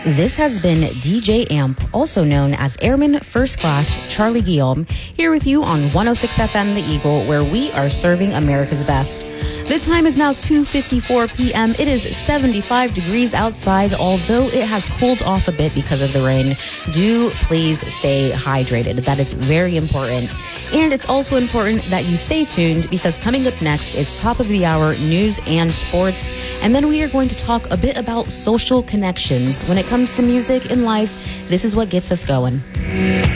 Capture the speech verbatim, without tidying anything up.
This has been D J Amp, also known as Airman First Class Charlie Guillaume, here with you on one oh six F M The Eagle, where we are serving America's best. The time is now two fifty-four p.m. It is seventy-five degrees outside, although it has cooled off a bit because of the rain. Do please stay hydrated. That is very important. And it's also important that you stay tuned, because coming up next is top of the hour news and sports. And then we are going to talk a bit about social connections. When it comes to music in life, this is what gets us going.